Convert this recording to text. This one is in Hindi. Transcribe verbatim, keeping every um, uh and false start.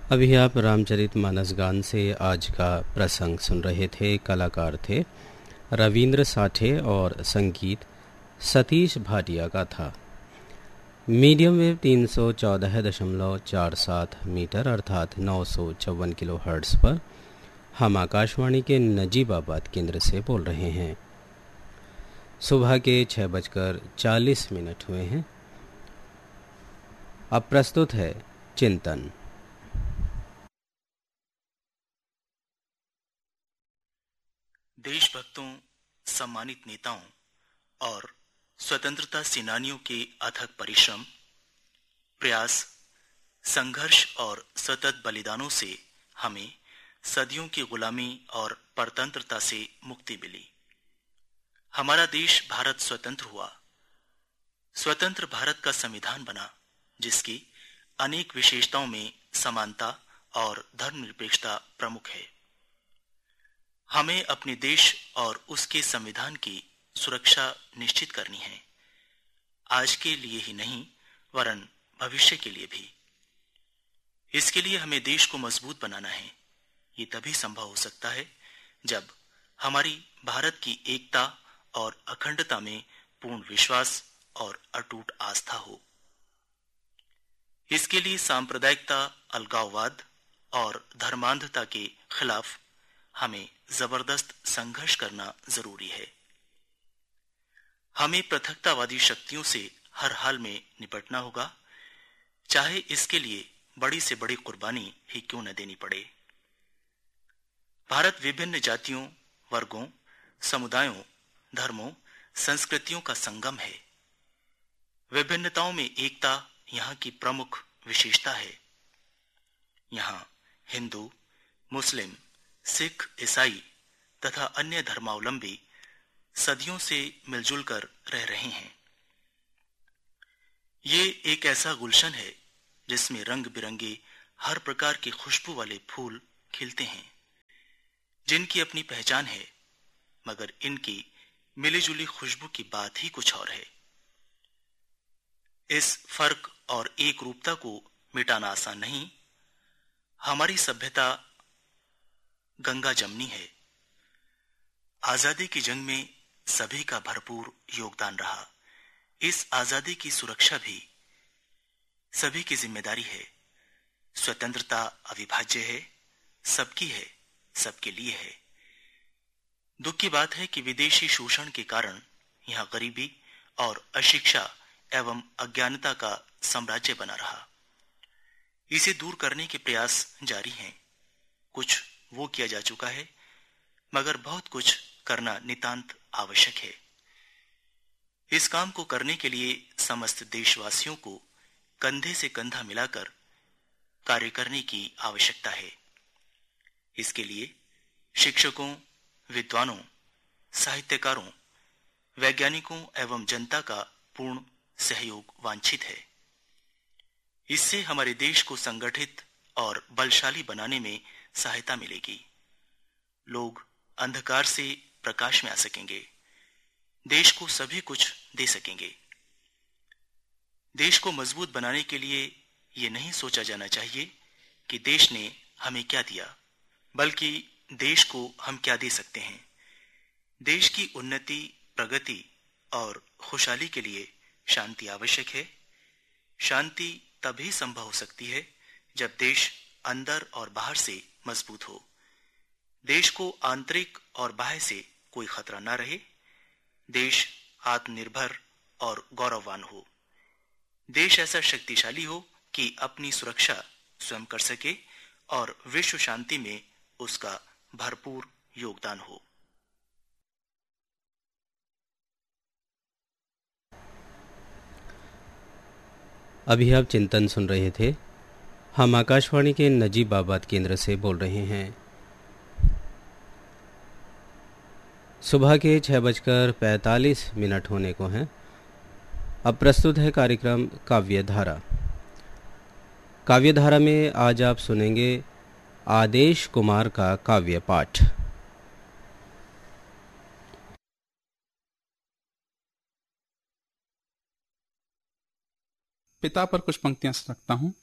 अभी आप रामचरितमानस गान से आज का प्रसंग सुन रहे थे। कलाकार थे रविंद्र साठे और संगीत सतीश भाटिया का था। मीडियम वेव तीन सौ चौदह दशमलव चार सात मीटर अर्थात नौ सौ चौवन किलो हर्ट्स पर हम आकाशवाणी के नजीबाबाद केंद्र से बोल रहे हैं। सुबह के छः बजकर चालीस मिनट हुए हैं। अब प्रस्तुत है चिंतन। देशभक्तों, सम्मानित नेताओं और स्वतंत्रता सेनानियों के अथक परिश्रम, प्रयास, संघर्ष और सतत बलिदानों से हमें सदियों की गुलामी और परतंत्रता से मुक्ति मिली। हमारा देश भारत स्वतंत्र हुआ। स्वतंत्र भारत का संविधान बना, जिसकी अनेक विशेषताओं में समानता और धर्मनिरपेक्षता प्रमुख है। हमें अपने देश और उसके संविधान की सुरक्षा निश्चित करनी है, आज के लिए ही नहीं वरन भविष्य के लिए भी। इसके लिए हमें देश को मजबूत बनाना है। ये तभी संभव हो सकता है जब हमारी भारत की एकता और अखंडता में पूर्ण विश्वास और अटूट आस्था हो। इसके लिए सांप्रदायिकता, अलगाववाद और धर्मांधता के खिलाफ हमें जबरदस्त संघर्ष करना जरूरी है। हमें पृथकतावादी शक्तियों से हर हाल में निपटना होगा, चाहे इसके लिए बड़ी से बड़ी कुर्बानी ही क्यों न देनी पड़े। भारत विभिन्न जातियों, वर्गों, समुदायों, धर्मों, संस्कृतियों का संगम है। विभिन्नताओं में एकता यहाँ की प्रमुख विशेषता है। यहाँ हिंदू, मुस्लिम, सिख, ईसाई तथा अन्य धर्मावलंबी सदियों से मिलजुल कर रह रहे हैं। ये एक ऐसा गुलशन है जिसमें रंग बिरंगे हर प्रकार के खुशबू वाले फूल खिलते हैं, जिनकी अपनी पहचान है, मगर इनकी मिलीजुली खुशबू की बात ही कुछ और है। इस फर्क और एक रूपता को मिटाना आसान नहीं। हमारी सभ्यता गंगा जमनी है। आजादी की जंग में सभी का भरपूर योगदान रहा। इस आजादी की सुरक्षा भी सभी की जिम्मेदारी है। स्वतंत्रता अविभाज्य है, सबकी है, सबके लिए है। दुख की बात है कि विदेशी शोषण के कारण यहाँ गरीबी और अशिक्षा एवं अज्ञानता का साम्राज्य बना रहा। इसे दूर करने के प्रयास जारी हैं। कुछ वो किया जा चुका है, मगर बहुत कुछ करना नितांत आवश्यक है। इस काम को करने के लिए समस्त देशवासियों को कंधे से कंधा मिलाकर कार्य करने की आवश्यकता है। इसके लिए शिक्षकों, विद्वानों, साहित्यकारों, वैज्ञानिकों एवं जनता का पूर्ण सहयोग वांछित है। इससे हमारे देश को संगठित और बलशाली बनाने में सहायता मिलेगी। लोग अंधकार से प्रकाश में आ सकेंगे, देश को सभी कुछ दे सकेंगे। देश को मजबूत बनाने के लिए ये नहीं सोचा जाना चाहिए कि देश ने हमें क्या दिया, बल्कि देश को हम क्या दे सकते हैं। देश की उन्नति, प्रगति और खुशहाली के लिए शांति आवश्यक है। शांति तभी संभव हो सकती है जब देश अंदर और बाहर से मजबूत हो। देश को आंतरिक और बाह्य से कोई खतरा न रहे। देश आत्मनिर्भर और गौरववान हो। देश ऐसा शक्तिशाली हो कि अपनी सुरक्षा स्वयं कर सके और विश्व शांति में उसका भरपूर योगदान हो। अभी आप चिंतन सुन रहे थे। हम आकाशवाणी के नजीबाबाद केंद्र से बोल रहे हैं। सुबह के छः बजकर पैंतालीस मिनट होने को हैं। अब प्रस्तुत है कार्यक्रम काव्यधारा। काव्यधारा में आज आप सुनेंगे आदेश कुमार का काव्य पाठ। पिता पर कुछ पंक्तियां रखता हूं।